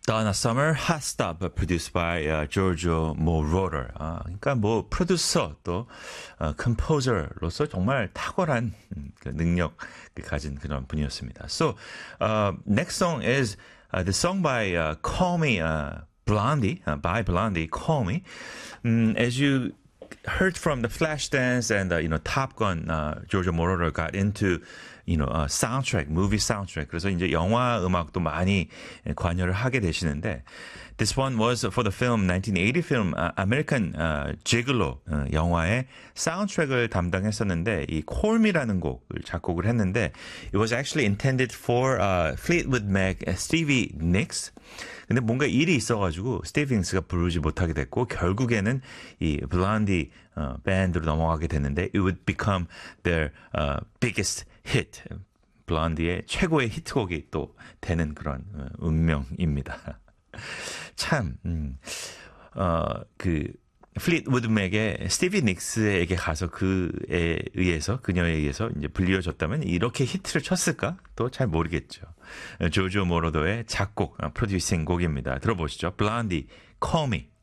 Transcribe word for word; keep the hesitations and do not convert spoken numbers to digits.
Donna Summer, Hot Stop, produced by uh, Giorgio Moroder. 아, 그러니까 뭐 프로듀서 또 어, 컴포저로서 정말 탁월한 음, 그 능력 가진 그런 분이었습니다. So, uh, next song is uh, the song by uh, Call Me uh, Blondie, uh, by Blondie, Call Me. Um, as you heard from the Flashdance and uh, you know Top Gun, uh, Giorgio Moroder got into you know uh, soundtrack, movie soundtrack. 그래서 이제 영화 음악도 많이 관여를 하게 되시는데, this one was for the film nineteen eighty film uh, American uh, Gigolo uh, 영화의 사운드트랙을 담당했었는데, 이 Call Me라는 곡을 작곡을 했는데, it was actually intended for uh, Fleetwood Mac, Stevie Nicks. 근데 뭔가 일이 있어가지고 스티비 닉스가 부르지 못하게 됐고, 결국에는 이 블론디 어, 밴드로 넘어가게 됐는데, it would become their uh, biggest hit. 블론디의 최고의 히트곡이 또 되는 그런 어, 운명입니다. 참, 음, 어, 그 플리트우드 맥의 스티비 닉스에게 가서 그에 의해서, 그녀에 의해서 이제 불리워졌다면 이렇게 히트를 쳤을까? 또 잘 모르겠죠. 조조 모로더의 작곡, 프로듀싱 곡입니다. 들어보시죠. 블론디, Call Me.